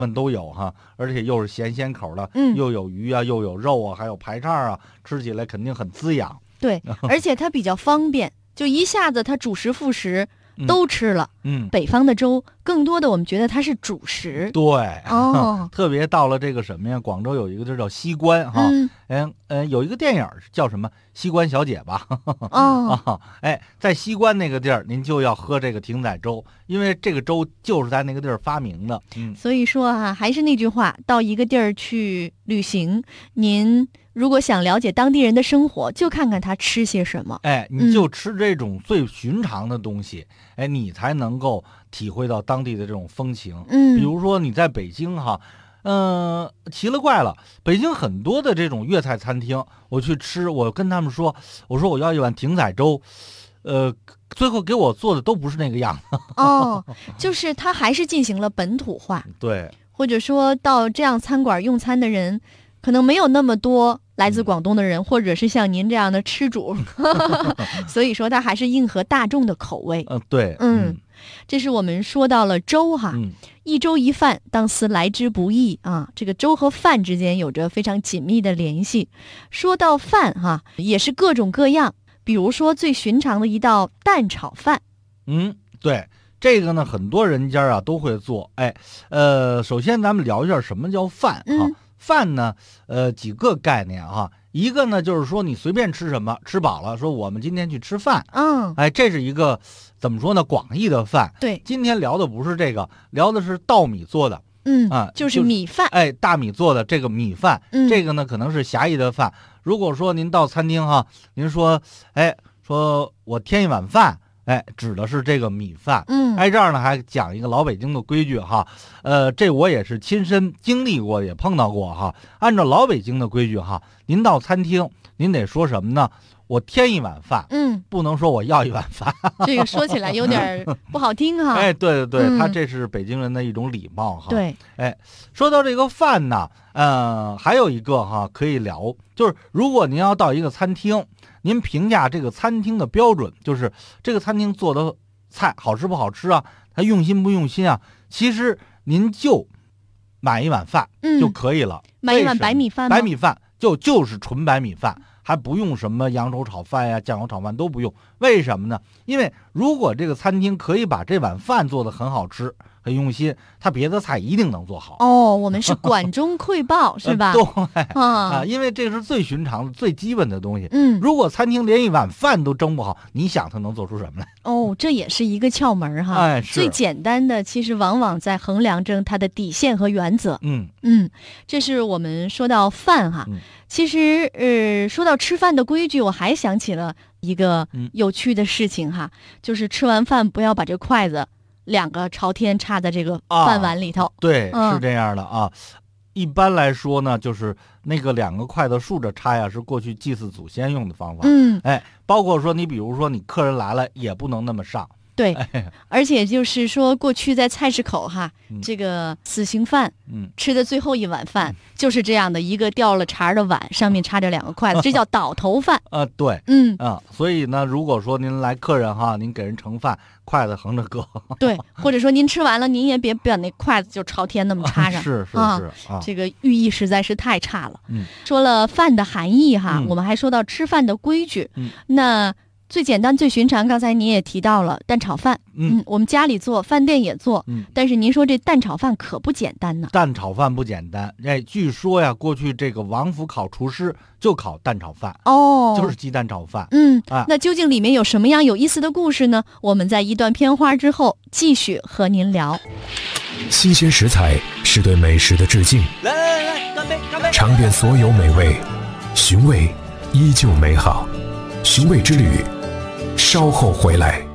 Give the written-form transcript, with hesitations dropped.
们都有哈，而且又是咸口的，又有鱼啊，又有肉啊，还有排叉啊，吃起来肯定很滋养。 对，而且它比较方便，就一下子它主食副食都吃了。北方的粥更多的我们觉得它是主食。 对，特别到了这个什么呀，广州有一个地儿叫西关哈，有一个电影叫什么西关小姐吧，在西关那个地儿您就要喝这个艇仔粥，因为这个粥就是在那个地儿发明的。 所以说还是那句话，到一个地儿去旅行，您如果想了解当地人的生活，就看看他吃些什么。 你就吃这种最寻常的东西，你才能够体会到当地的这种风情。比如说你在北京哈，奇了怪了，北京很多的这种粤菜餐厅，我去吃，我跟他们说，我说我要一碗艇仔粥，最后给我做的都不是那个样子。 就是他还是进行了本土化。 对， 或者说到这样餐馆用餐的人可能没有那么多来自广东的人，或者是像您这样的吃主，所以说它还是应和大众的口味。 对， 这是我们说到了粥哈，一粥一饭，当思来之不易啊。这个粥和饭之间有着非常紧密的联系。说到饭哈，也是各种各样，比如说最寻常的一道蛋炒饭。 对。这个呢，很多人家都会做。首先咱们聊一下什么叫饭饭呢，几个概念哈。一个呢，就是说你随便吃什么，吃饱了，说我们今天去吃饭。这是一个怎么说呢，广义的饭。 对， 今天聊的不是这个，聊的是稻米做的。 就是米饭。 大米做的这个米饭，这个呢可能是狭义的饭。如果说您到餐厅哈，您说，说我添一碗饭。指的是这个米饭。这儿呢还讲一个老北京的规矩哈，这我也是亲身经历过，也碰到过哈。按照老北京的规矩哈，您到餐厅，您得说什么呢？我添一碗饭，不能说我要一碗饭。 这个说起来有点不好听哈。 对，他这是北京人的一种礼貌哈。 对， 说到这个饭呢，还有一个哈可以聊，就是如果您要到一个餐厅，您评价这个餐厅的标准，就是这个餐厅做的菜好吃不好吃啊，它用心不用心啊，其实您就买一碗饭就可以了。 买一碗白米饭吗？ 白米饭就是纯白米饭，还不用什么扬州炒饭呀、酱油炒饭都不用。为什么呢？因为如果这个餐厅可以把这碗饭做得很好吃、很用心，他别的菜一定能做好。 我们是管中窥豹是吧？ 对，因为这是最寻常的、最基本的东西。如果餐厅连一碗饭都蒸不好，你想他能做出什么来？ 这也是一个窍门哈。最简单的其实往往在衡量着它的底线和原则。这是我们说到饭哈。其实说到吃饭的规矩，我还想起了一个有趣的事情哈，就是吃完饭不要把这筷子两个朝天插在这个饭碗里头。 对，是这样的啊。一般来说呢，就是那个两个筷子竖着插呀，是过去祭祀祖先用的方法。包括说你比如说你客人来了也不能那么上。 对，而且就是说过去在菜市口哈，这个死刑犯吃的最后一碗饭就是这样的一个掉了茬的碗，上面插着两个筷子，这叫倒头饭。 对，所以呢，如果说您来客人哈，您给人盛饭，筷子横着搁。对， 或者说您吃完了，您也别把那筷子就朝天那么插上。 是这个寓意实在是太差了。说了饭的含义哈，我们还说到吃饭的规矩。那最简单最寻常，刚才您也提到了蛋炒饭。我们家里做，饭店也做。但是您说这蛋炒饭可不简单呢。 蛋炒饭不简单。据说呀，过去这个王府考厨师就考蛋炒饭。就是鸡蛋炒饭。 那究竟里面有什么样有意思的故事呢？我们在一段片花之后继续和您聊。 新鲜食材是对美食的致敬。 来，干杯！ 尝遍所有美味，寻味依旧美好。寻味之旅，稍后回来。